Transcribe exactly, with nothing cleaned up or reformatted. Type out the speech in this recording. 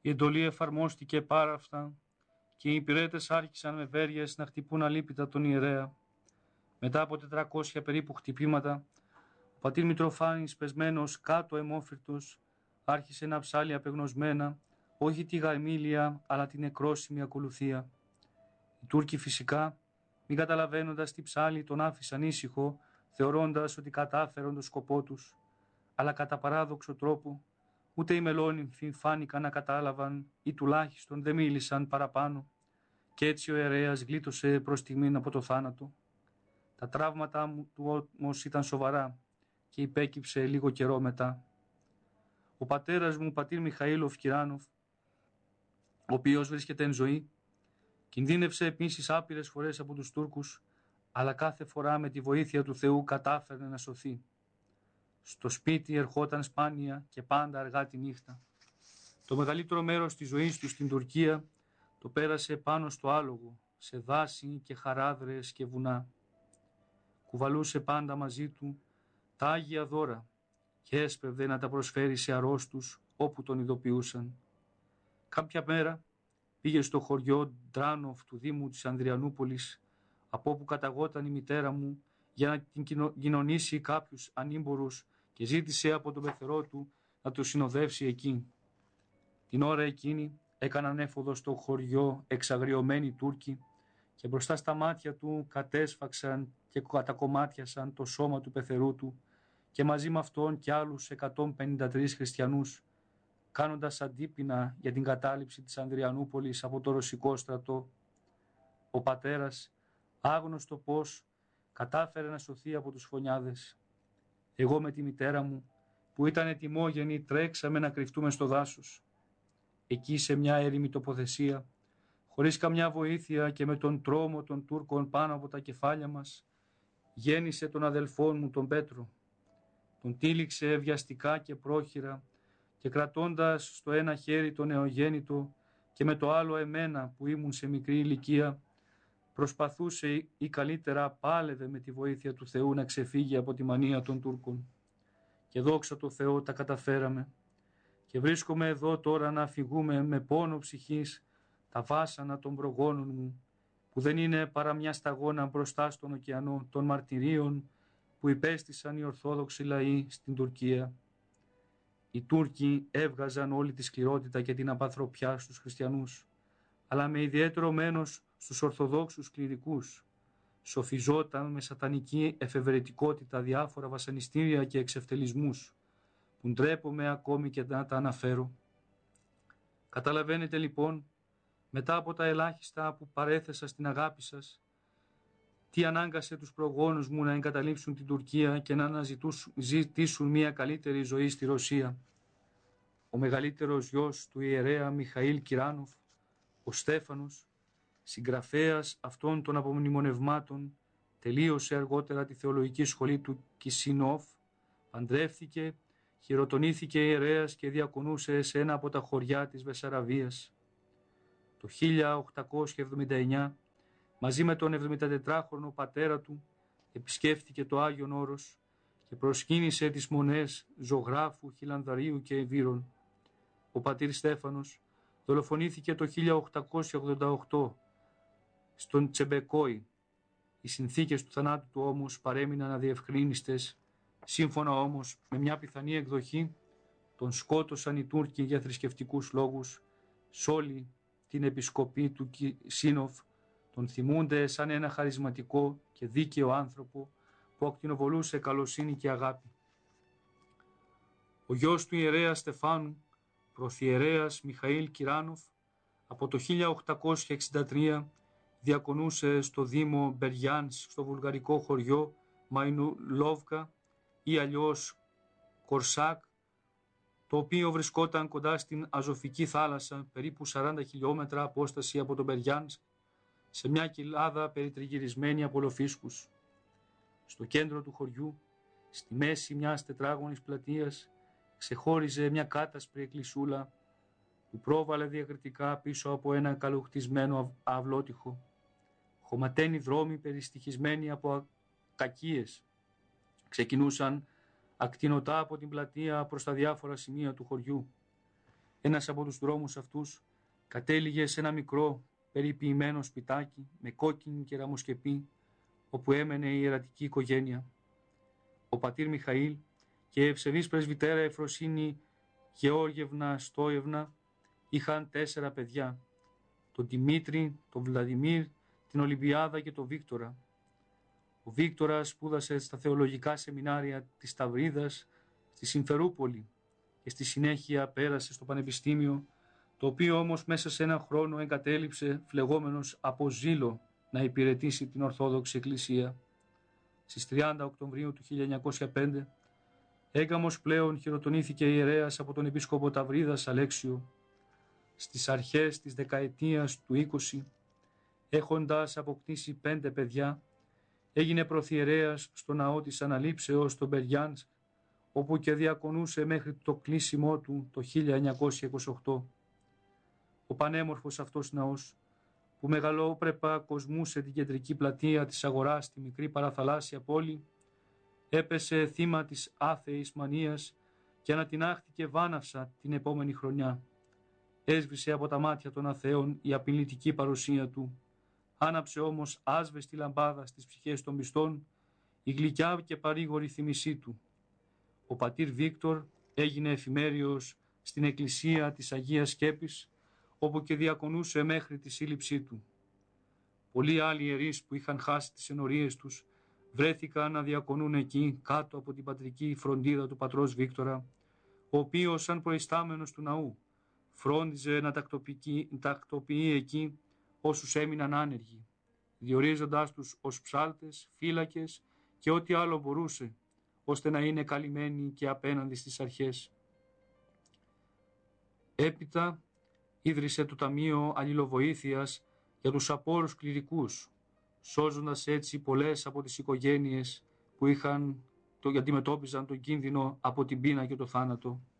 Η εντολή εφαρμόστηκε πάρα αυτά και οι υπηρέτες άρχισαν με βέργες να χτυπούν αλίπητα τον ιερέα. Μετά από τετρακόσια περίπου χτυπήματα, ο πατήρ Μητροφάνης, πεσμένος κάτω αιμόφυρτος, άρχισε να ψάλει απεγνωσμένα όχι τη γαμήλια αλλά την νεκρόσιμη ακολουθία. Οι Τούρκοι φυσικά, μη καταλαβαίνοντας τι ψάλει, τον άφησαν ήσυχο, θεωρώντας ότι κατάφεραν το σκοπό τους, αλλά κατά παράδοξο τρόπο ούτε οι μελόνυμφοι φάνηκαν να κατάλαβαν ή τουλάχιστον δεν μίλησαν παραπάνω, και έτσι ο ιερέας γλίτωσε προς στιγμήν από το θάνατο. Τα τραύματα μου του όμως ήταν σοβαρά και υπέκυψε λίγο καιρό μετά. Ο πατέρας μου, ο πατήρ Μιχαήλοφ Κυράνοφ, ο οποίος βρίσκεται εν ζωή, κινδύνευσε επίσης άπειρες φορές από τους Τούρκους, αλλά κάθε φορά με τη βοήθεια του Θεού κατάφερε να σωθεί. Στο σπίτι ερχόταν σπάνια και πάντα αργά τη νύχτα. Το μεγαλύτερο μέρος της ζωής του στην Τουρκία το πέρασε πάνω στο άλογο, σε δάση και χαράδρες και βουνά. Κουβαλούσε πάντα μαζί του τα Άγια δώρα και έσπευδε να τα προσφέρει σε αρρώστους όπου τον ειδοποιούσαν. Κάποια μέρα πήγε στο χωριό Ντράνοφ του Δήμου της Ανδριανούπολης, από όπου καταγόταν η μητέρα μου, για να την κοινωνήσει κάποιους ανήμπορους και ζήτησε από τον πεθερό του να του συνοδεύσει εκεί. Την ώρα εκείνη έκαναν έφοδο στο χωριό εξαγριωμένοι Τούρκοι και μπροστά στα μάτια του κατέσφαξαν και κατακομμάτιασαν το σώμα του πεθερού του και μαζί με αυτόν και άλλους εκατόν πενήντα τρεις χριστιανούς, κάνοντας αντίπεινα για την κατάληψη της Ανδριανούπολης από το ρωσικό στρατό. Ο πατέρας, άγνωστο πώς, κατάφερε να σωθεί από τους φωνιάδες. Εγώ με τη μητέρα μου, που ήταν ετοιμόγενη, τρέξαμε να κρυφτούμε στο δάσος. Εκεί σε μια έρημη τοποθεσία, χωρίς καμιά βοήθεια και με τον τρόμο των Τούρκων πάνω από τα κεφάλια μας, γέννησε τον αδελφόν μου τον Πέτρο. Τον τύλιξε βιαστικά και πρόχειρα και κρατώντας στο ένα χέρι τον νεογέννητο και με το άλλο εμένα που ήμουν σε μικρή ηλικία, προσπαθούσε ή καλύτερα πάλευε με τη βοήθεια του Θεού να ξεφύγει από τη μανία των Τούρκων. Και δόξα τω Θεώ τα καταφέραμε. Και βρίσκομαι εδώ τώρα να αφηγούμε με πόνο ψυχής τα βάσανα των προγόνων μου, που δεν είναι παρά μια σταγόνα μπροστά στον ωκεανό των μαρτυρίων που υπέστησαν οι Ορθόδοξοι λαοί στην Τουρκία. Οι Τούρκοι έβγαζαν όλη τη σκληρότητα και την απανθρωπιά στους χριστιανούς, αλλά με ιδιαίτερο μένος στους Ορθοδόξους κληρικούς. Σοφιζόταν με σατανική εφευρετικότητα διάφορα βασανιστήρια και εξευτελισμούς, που ντρέπομαι ακόμη και να τα αναφέρω. Καταλαβαίνετε λοιπόν, μετά από τα ελάχιστα που παρέθεσα στην αγάπη σας, τι ανάγκασε τους προγόνους μου να εγκαταλείψουν την Τουρκία και να αναζητήσουν μια καλύτερη ζωή στη Ρωσία. Ο μεγαλύτερος γιος του ιερέα Μιχαήλ Κυράνοφ, ο Στέφανος, συγγραφέας αυτών των απομνημονευμάτων, τελείωσε αργότερα τη θεολογική σχολή του Κισινόφ, παντρεύθηκε, χειροτονήθηκε ιερέας και διακονούσε σε ένα από τα χωριά της Βεσσαραβίας. Το χίλια οκτακόσια εβδομήντα εννιά, μαζί με τον εβδομηντατετράχρονο πατέρα του, επισκέφθηκε το Άγιον Όρος και προσκύνησε τις μονές ζωγράφου, Χιλανδαρίου και Ευύρων. Ο πατήρ Στέφανος δολοφονήθηκε το χίλια οκτακόσια ογδόντα οκτώ στον Τσεμπεκόη. Οι συνθήκες του θανάτου του όμως παρέμειναν αδιευκρίνιστες. Σύμφωνα όμως με μια πιθανή εκδοχή, τον σκότωσαν οι Τούρκοι για θρησκευτικούς λόγους. Σ' όλη την επισκοπή του Κισίνοφ τον θυμούνται σαν ένα χαρισματικό και δίκαιο άνθρωπο που ακτινοβολούσε καλοσύνη και αγάπη. Ο γιος του ιερέα Στεφάνου, Πρωθιερέας Μιχαήλ Κυράνοφ, από το χίλια οκτακόσια εξήντα τρία διακονούσε στο Δήμο Μπεργιάνς, στο βουλγαρικό χωριό Μαϊνουλόβκα ή αλλιώς Κορσάκ, το οποίο βρισκόταν κοντά στην Αζωφική θάλασσα, περίπου σαράντα χιλιόμετρα απόσταση από τον Μπεργιάνσκ, σε μια κοιλάδα περιτριγυρισμένη από λοφίσκους. Στο κέντρο του χωριού, στη μέση μιας τετράγωνης πλατείας, ξεχώριζε μια κάτασπρη εκκλησούλα που πρόβαλε διακριτικά πίσω από ένα καλοχτισμένο αυλότυχο. Χωματένοι δρόμοι περιστοιχισμένοι από κακίες ξεκινούσαν ακτινωτά από την πλατεία προς τα διάφορα σημεία του χωριού. Ένας από τους δρόμους αυτούς κατέληγε σε ένα μικρό περιποιημένο σπιτάκι με κόκκινη κεραμοσκεπή, όπου έμενε η ιερατική οικογένεια. Ο πατήρ Μιχαήλ και η ευσεβής πρεσβυτέρα Εφροσύνη Γεώργιευνα Στόιευνα είχαν τέσσερα παιδιά, τον Δημήτρη, τον Βλαδιμίρ, την Ολυμπιάδα και τον Βίκτορα. Ο Βίκτορας σπούδασε στα θεολογικά σεμινάρια της Σταυρίδας στη Συμφερούπολη και στη συνέχεια πέρασε στο Πανεπιστήμιο, το οποίο όμως μέσα σε ένα χρόνο εγκατέλειψε φλεγόμενος από ζήλο να υπηρετήσει την Ορθόδοξη Εκκλησία. Στις τριάντα Οκτωβρίου του χίλια εννιακόσια πέντε, έγκαμος πλέον χειροτονήθηκε ιερέας από τον Επίσκοπο Ταυρίδας Αλέξιο. Στις αρχές της δεκαετίας του είκοσι, έχοντας αποκτήσει πέντε παιδιά, έγινε προθιερέας στο ναό της Αναλήψεως στο Μπεριάνσκ, όπου και διακονούσε μέχρι το κλείσιμό του το χίλια εννιακόσια είκοσι οκτώ. Ο πανέμορφος αυτός ναός, που μεγαλόπρεπα κοσμούσε την κεντρική πλατεία της αγοράς στη μικρή παραθαλάσσια πόλη, έπεσε θύμα της άθεης μανίας και ανατινάχθηκε βάναυσα την επόμενη χρονιά. Έσβησε από τα μάτια των αθέων η απειλητική παρουσία του. Άναψε όμως άσβεστη λαμπάδα στις ψυχές των πιστών η γλυκιά και παρήγορη θύμησή του. Ο πατήρ Βίκτορ έγινε εφημέριος στην εκκλησία της Αγίας Σκέπης, όπου και διακονούσε μέχρι τη σύλληψή του. Πολλοί άλλοι ιερείς που είχαν χάσει τις ενορίες τους βρέθηκαν να διακονούν εκεί κάτω από την πατρική φροντίδα του πατρός Βίκτορα, ο οποίος σαν προϊστάμενος του ναού φρόντιζε να τακτοποιεί εκεί όσους έμειναν άνεργοι, διορίζοντάς τους ως ψάλτες, φύλακες και ό,τι άλλο μπορούσε, ώστε να είναι καλυμμένοι και απέναντι στις αρχές. Έπειτα ίδρυσε το Ταμείο Αλληλοβοήθειας για τους απόρους κληρικούς, σώζοντας έτσι πολλές από τις οικογένειες που είχαν, το, αντιμετώπιζαν τον κίνδυνο από την πείνα και το θάνατο.